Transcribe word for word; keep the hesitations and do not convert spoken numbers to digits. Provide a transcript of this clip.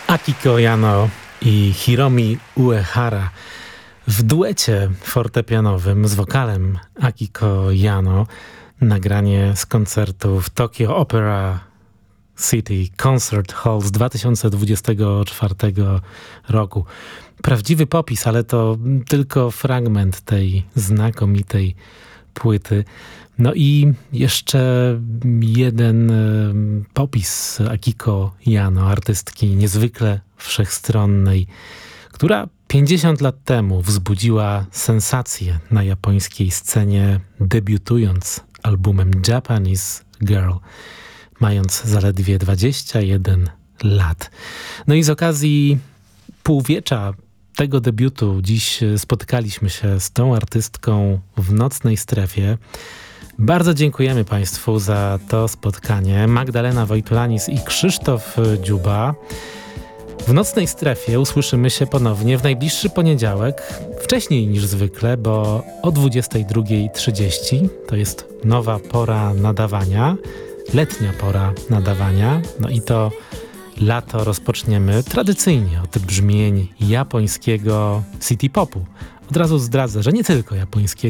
Akiko Yano i Hiromi Uehara w duecie fortepianowym z wokalem Akiko Yano. Nagranie z koncertu w Tokyo Opera City Concert Hall z dwa tysiące dwudziestego czwartego roku. Prawdziwy popis, ale to tylko fragment tej znakomitej płyty. No i jeszcze jeden popis Akiko Yano, artystki niezwykle wszechstronnej, która pięćdziesiąt lat temu wzbudziła sensację na japońskiej scenie, debiutując albumem Japanese Girl, mając zaledwie dwadzieścia jeden lat. No i z okazji półwiecza tego debiutu dziś spotykaliśmy się z tą artystką w Nocnej Strefie. Bardzo dziękujemy Państwu za to spotkanie. Magdalena Wojtulanis i Krzysztof Dziuba. W Nocnej Strefie usłyszymy się ponownie w najbliższy poniedziałek, wcześniej niż zwykle, bo o dwudziestej drugiej trzydzieści. To jest nowa pora nadawania, letnia pora nadawania. No i to lato rozpoczniemy tradycyjnie od brzmień japońskiego city popu. Od razu zdradzę, że nie tylko japońskiego.